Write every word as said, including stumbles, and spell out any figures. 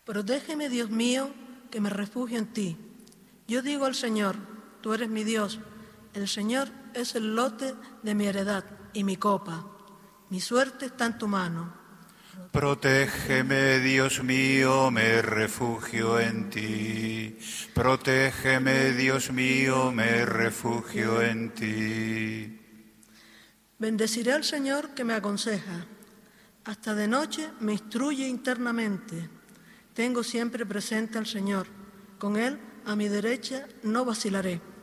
Protégeme, Dios mío, que me refugio en ti. Yo digo al Señor, tú eres mi Dios. El Señor es el lote de mi heredad y mi copa. Mi suerte está en tu mano. Protégeme, Dios mío, me refugio en ti. Protégeme, Dios mío, me refugio en ti. Bendeciré al Señor que me aconseja. Hasta de noche me instruye internamente. Tengo siempre presente al Señor. Con Él a mi derecha no vacilaré.